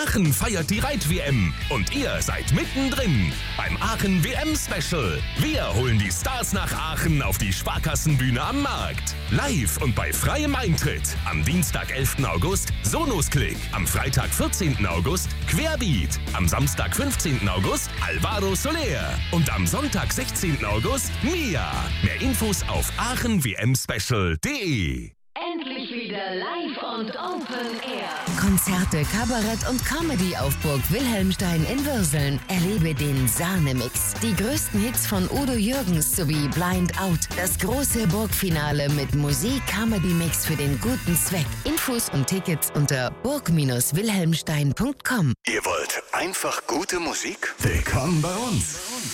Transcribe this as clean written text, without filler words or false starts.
Aachen feiert die Reit-WM und ihr seid mittendrin beim Aachen WM-Special. Wir holen die Stars nach Aachen auf die Sparkassenbühne am Markt. Live und bei freiem Eintritt. Am Dienstag, 11. August, Sonos-Klick. Am Freitag, 14. August, Querbeat. Am Samstag, 15. August, Alvaro Soler. Und am Sonntag, 16. August, Mia. Mehr Infos auf aachenwmspecial.de. Endlich wieder live und Open Air. Konzerte, Kabarett und Comedy auf Burg Wilhelmstein in Würseln. Erlebe den Sahnemix. Die größten Hits von Udo Jürgens sowie Blind Out. Das große Burgfinale mit Musik-Comedy-Mix für den guten Zweck. Infos und Tickets unter burg-wilhelmstein.com. Ihr wollt einfach gute Musik? Willkommen bei uns.